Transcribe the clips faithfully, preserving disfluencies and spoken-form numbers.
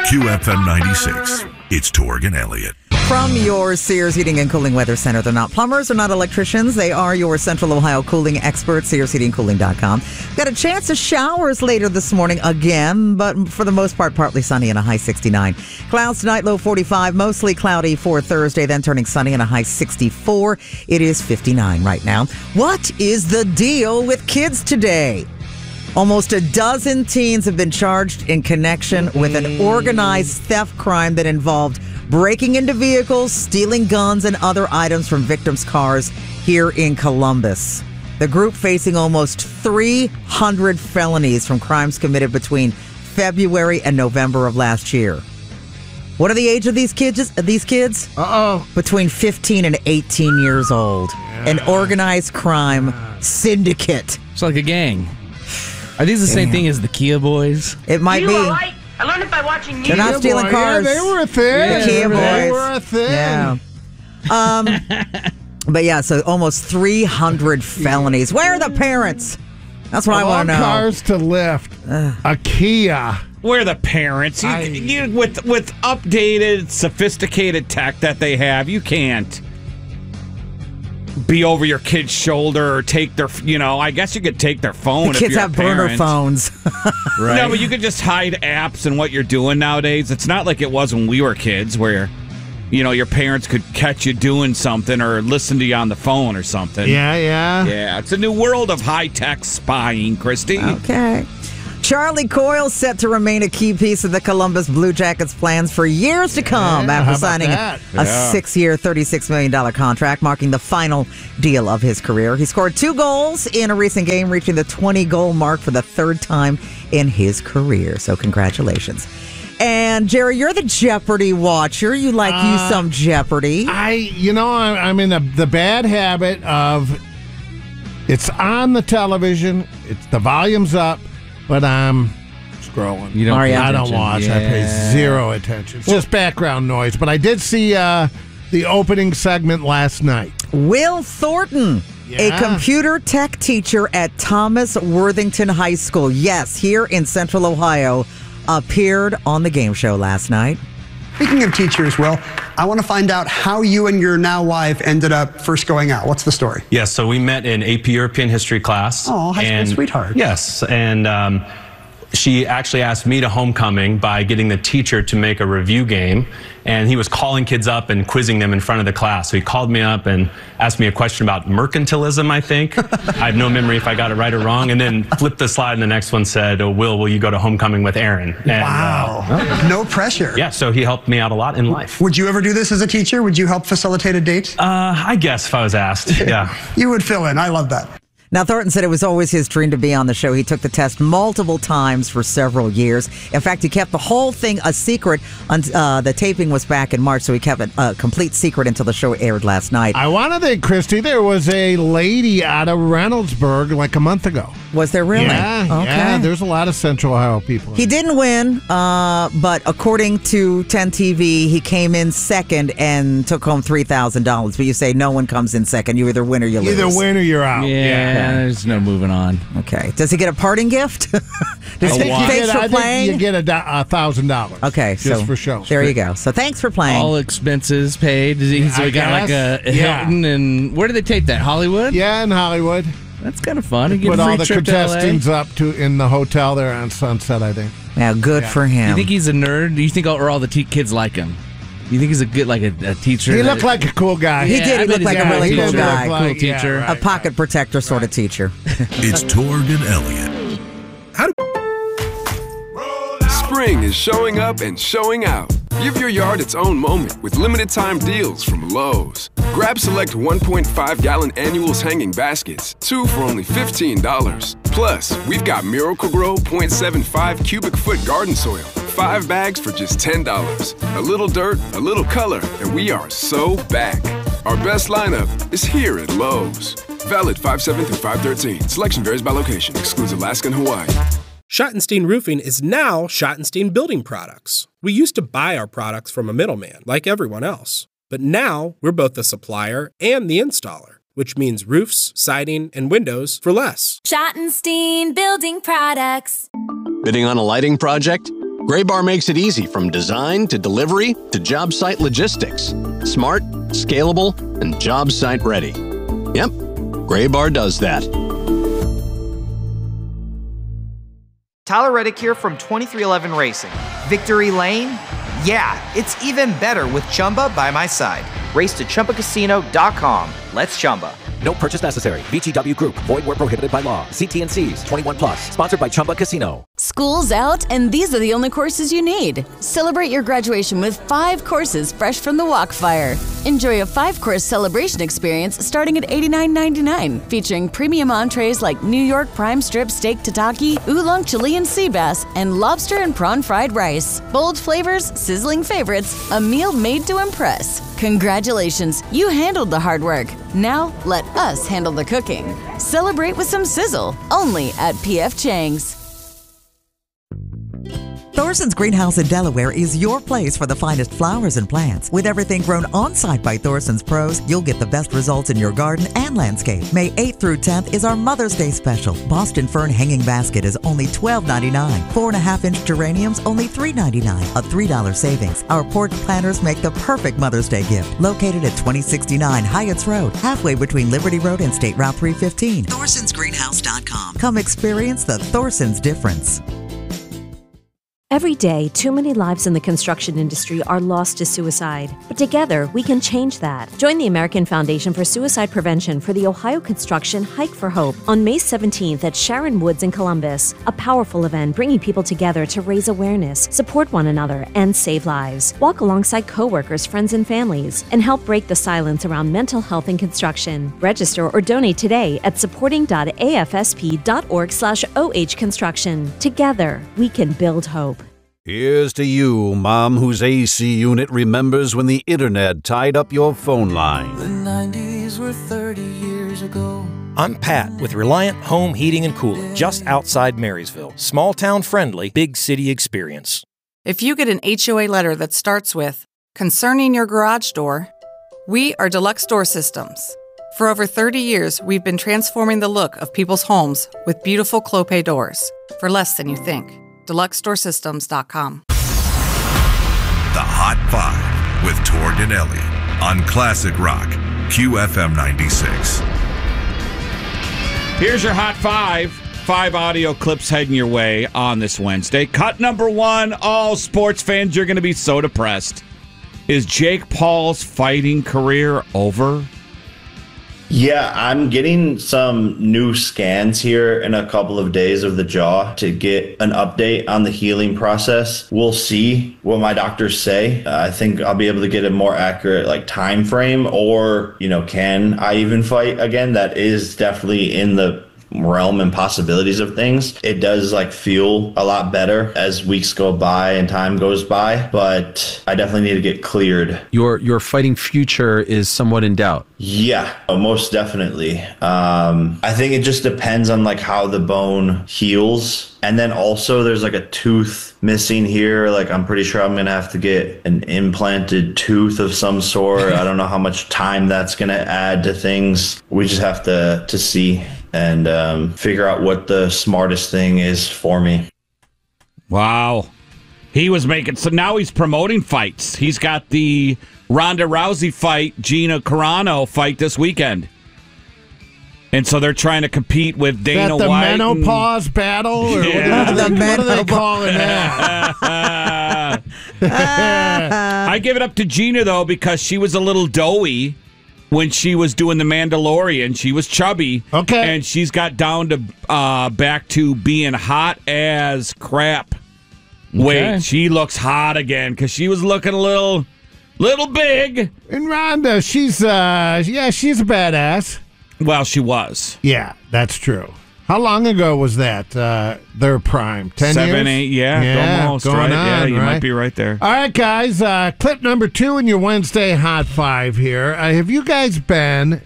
Q F M ninety-six. It's Torg and Elliott. From your Sears Heating and Cooling Weather Center. They're not plumbers, they're not electricians. They are your Central Ohio cooling experts, sears heating cooling dot com. Got a chance of showers later this morning again, but for the most part, partly sunny and a high sixty-nine. Clouds tonight, low forty-five, mostly cloudy for Thursday, then turning sunny and a high sixty-four. It is fifty-nine right now. What is the deal with kids today? Almost a dozen teens have been charged in connection with an organized theft crime that involved breaking into vehicles, stealing guns and other items from victims' cars here in Columbus. The group facing almost three hundred felonies from crimes committed between February and November of last year. What are the age of these kids? These kids? Uh-oh. Between fifteen and eighteen years old. Yeah. An organized crime syndicate. It's like a gang. Are these the same Damn. thing as the Kia Boys? It might you be. All right? I learned it by watching you. They're not stealing Boy, cars. Yeah, they were a thing. Yeah, Kia Boys. They were a thing. Yeah. Um, but yeah, so almost three hundred felonies. Where are the parents? That's what I want to know. Cars to lift. Uh, a Kia. We're the parents. You, I, you, with with updated, sophisticated tech that they have, you can't be over your kid's shoulder or take their, you know, I guess you could take their phone. The if kids you're have a burner parent. phones. Right. No, but you could just hide apps and what you're doing nowadays. It's not like it was when we were kids where, you know, your parents could catch you doing something or listen to you on the phone or something. Yeah, yeah. Yeah, it's a new world of high-tech spying, Christy. Okay. Charlie Coyle set to remain a key piece of the Columbus Blue Jackets' plans for years to come Yeah, after how about signing that? a Yeah. six-year, thirty-six million dollars contract, marking the final deal of his career. He scored two goals in a recent game, reaching the twenty-goal mark for the third time in his career. So congratulations. And, Jerry, you're the Jeopardy watcher. You like Uh, you some Jeopardy. I, you know, I'm, I'm in the, the bad habit of it's on the television, it's the volume's up, but I'm scrolling. You don't Are pay ya? I don't attention. watch. I pay Yeah. zero attention. It's just background noise. But I did see uh, the opening segment last night. Will Thornton, a Yeah. computer tech teacher at Thomas Worthington High School, yes, here in Central Ohio, appeared on the game show last night. Speaking of teachers, Will, I want to find out how you and your now wife ended up first going out. What's the story? Yes, so we met in A P European History class. Oh, high school and- sweetheart. Yes, and um, she actually asked me to homecoming by getting the teacher to make a review game, and he was calling kids up and quizzing them in front of the class. So he called me up and asked me a question about mercantilism, I think. I have no memory if I got it right or wrong, and then flipped the slide, and the next one said, oh, Will, will you go to homecoming with Aaron? And, Wow. uh, No pressure. yeah, so he helped me out a lot in life. Would you ever do this as a teacher? Would you help facilitate a date? Uh, I guess if I was asked, yeah. You would fill in. I love that. Now, Thornton said it was always his dream to be on the show. He took the test multiple times for several years. In fact, he kept the whole thing a secret. Uh, the taping was back in March, so he kept it a complete secret until the show aired last night. I want to think, Christy, there was a lady out of Reynoldsburg like a month ago. Was there really? Yeah, Okay. yeah. There's a lot of Central Ohio people. He didn't win, uh, but according to ten T V, he came in second and took home three thousand dollars. But you say no one comes in second. You either win or you lose. Either win or you're out. Yeah, there's no moving on. Okay. Does he get a parting gift? Does I he think, you thanks get, for I think playing? you get a do- a thousand dollars. Okay, just so for show. there you go. So thanks for playing. All expenses paid. Does he, so I he got like a, guess. a Yeah. Hilton, and where do they tape that? Hollywood? Yeah, in Hollywood. That's kind of fun. You get Put a free all the trip to L A. contestants up to in the hotel there on Sunset, I think. Yeah, good Yeah. for Do him. you think he's a nerd? Do you think all, or all the te- kids like him? Do you think he's a good, like a, a teacher? He that- looked like a cool guy. He did. He I bet looked he's like a a really cool cool teacher. guy. Cool Like, yeah, teacher. right. a pocket protector sort of teacher. It's Torg and Elliott. Spring is showing up and showing out. Give your yard its own moment with limited time deals from Lowe's. Grab select one point five gallon annuals hanging baskets, two for only fifteen dollars. Plus, we've got Miracle-Gro point seven five cubic foot garden soil, five bags for just ten dollars. A little dirt, a little color, and we are so back. Our best lineup is here at Lowe's. Valid five seven through five thirteen. Selection varies by location. Excludes Alaska and Hawaii. Schottenstein Roofing is now Schottenstein Building Products. We used to buy our products from a middleman, like everyone else. But now, we're both the supplier and the installer, which means roofs, siding, and windows for less. Schottenstein Building Products. Bidding on a lighting project? Graybar makes it easy from design to delivery to job site logistics. Smart, scalable, and job site ready. Yep, Graybar does that. Tyler Reddick here from twenty-three eleven Racing. Victory Lane? Yeah, it's even better with Chumba by my side. Race to Chumba Casino dot com. Let's Chumba. No purchase necessary. V G W Group. Void where prohibited by law. See T and C's. twenty-one plus. Sponsored by Chumba Casino. School's out, and these are the only courses you need. Celebrate your graduation with five courses fresh from the Walkfire. Enjoy a five-course celebration experience starting at eighty-nine ninety-nine, featuring premium entrees like New York prime strip steak tataki, oolong Chilean sea bass, and lobster and prawn fried rice. Bold flavors, sizzling favorites, a meal made to impress. Congratulations, you handled the hard work. Now, let us handle the cooking. Celebrate with some sizzle, only at P F Chang's. Thorson's Greenhouse in Delaware is your place for the finest flowers and plants. With everything grown on-site by Thorson's pros, you'll get the best results in your garden and landscape. May eighth through tenth is our Mother's Day special. Boston Fern Hanging Basket is only twelve ninety-nine. Four and a half inch geraniums, only three ninety-nine. A three dollars savings. Our porch planters make the perfect Mother's Day gift. Located at twenty sixty-nine Hyatts Road, halfway between Liberty Road and State Route three fifteen. Thorsons Greenhouse dot com. Come experience the Thorson's difference. Every day, too many lives in the construction industry are lost to suicide. But together, we can change that. Join the American Foundation for Suicide Prevention for the Ohio Construction Hike for Hope on May seventeenth at Sharon Woods in Columbus. A powerful event bringing people together to raise awareness, support one another, and save lives. Walk alongside coworkers, friends, and families, and help break the silence around mental health in construction. Register or donate today at supporting dot a f s p dot org slash o h construction. Together, we can build hope. Here's to you, Mom, whose A C unit remembers when the internet tied up your phone line. The nineties were thirty years ago. I'm Pat with Reliant Home Heating and Cooling, just outside Marysville. Small town friendly, big city experience. If you get an H O A letter that starts with, "Concerning your garage door," we are Deluxe Door Systems. For over thirty years, we've been transforming the look of people's homes with beautiful Clopay doors for less than you think. Deluxe Door Systems dot com. The Hot Five with Torg and Elliott on Classic Rock, Q F M ninety-six. Here's your Hot Five. Five audio clips heading your way on this Wednesday. Cut number one. All sports fans, you're going to be so depressed. Is Jake Paul's fighting career over? Yeah, I'm getting some new scans here in a couple of days of the jaw to get an update on the healing process. We'll see what my doctors say. Uh, I think I'll be able to get a more accurate like time frame, or, you know, can I even fight again? That is definitely in the realm and possibilities of things. It does like feel a lot better as weeks go by and time goes by, but I definitely need to get cleared. Your your fighting future is somewhat in doubt. Yeah, most definitely. Um, I think it just depends on like how the bone heals. And then also there's like a tooth missing here. Like I'm pretty sure I'm going to have to get an implanted tooth of some sort. I don't know how much time that's going to add to things. We just have to, to see and um, figure out what the smartest thing is for me. Wow. He was making, so now he's promoting fights. He's got the Ronda Rousey fight, Gina Carano fight this weekend. And so they're trying to compete with Dana Is that the White. The menopause and, battle? Or yeah. what, are they, what are they calling that? I give it up to Gina, though, because she was a little doughy when she was doing The Mandalorian. She was chubby. Okay. And she's got down to uh, back to being hot as crap. Okay. Wait, she looks hot again because she was looking a little, little big. And Rhonda, she's, uh, yeah, she's a badass. Well, she was. Yeah, that's true. How long ago was that? Uh, their prime? Ten Seven, years? eight, yeah, yeah almost, going right? on, yeah, you right? might be right there. All right, guys, uh, clip number two in your Wednesday Hot Five here. Uh, have you guys been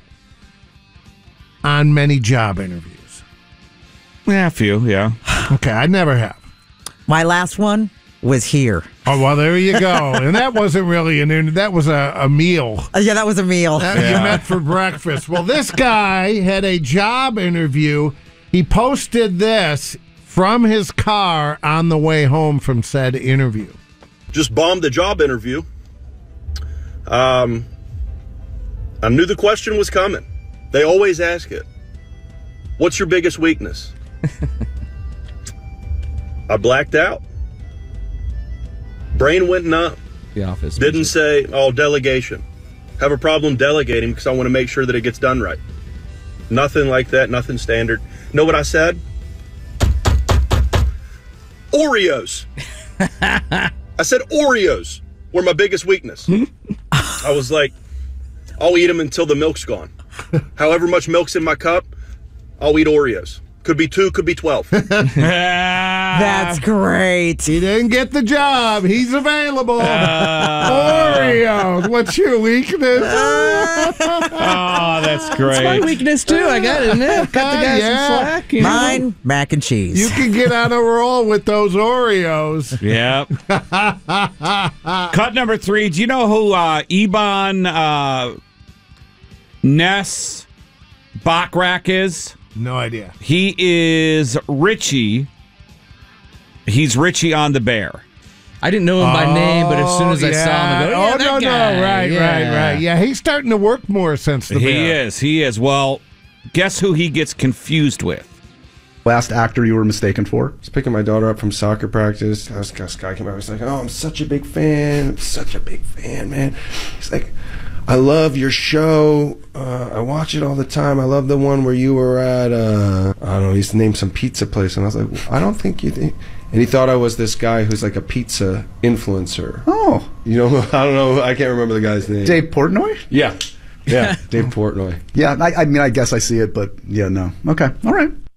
on many job interviews? Yeah, a few, yeah. Okay, I never have. My last one was here. Oh, well, there you go. And that wasn't really an interview. That was a, a meal. Uh, yeah, that was a meal. That yeah. You met for breakfast. Well, this guy had a job interview. He posted this from his car on the way home from said interview. Just bombed the job interview. Um, I knew the question was coming. They always ask it. What's your biggest weakness? I blacked out. Brain went numb. The office. Didn't say, oh, delegation. Have a problem delegating because I want to make sure that it gets done right. Nothing like that, nothing standard. Know what I said? Oreos. I said Oreos were my biggest weakness. I was like, I'll eat them until the milk's gone. However much milk's in my cup, I'll eat Oreos. Could be two, could be twelve. That's great. He didn't get the job. He's available. Uh, Oreos. What's your weakness? Oh, that's great. That's my weakness, too. I got it, Nick. Cut the guys Yeah. some slack. You Mine, know? mac and cheese. You can get on a roll with those Oreos. Yep. Cut number three. Do you know who uh, Iban uh, Ness Backrack is? No idea. He is Richie. He's Richie on the Bear. I didn't know him by name, but as soon as I yeah. saw him, I go, yeah, oh, that no, guy. no. Right, yeah. right, right. Yeah, he's starting to work more since the He Bear. is. He is. Well, guess who he gets confused with? Last actor you were mistaken for? I was picking my daughter up from soccer practice. This guy came out. I was like, oh, I'm such a big fan. I'm such a big fan, man. He's like, I love your show. Uh, I watch it all the time. I love the one where you were at, uh, I don't know, he used to name some pizza place. And I was like, well, I don't think you think. And he thought I was this guy who's like a pizza influencer. Oh. You know, I don't know. I can't remember the guy's name. Dave Portnoy? Yeah. Yeah, Dave Portnoy. Yeah, I, I mean, I guess I see it, but yeah, no. Okay, all right.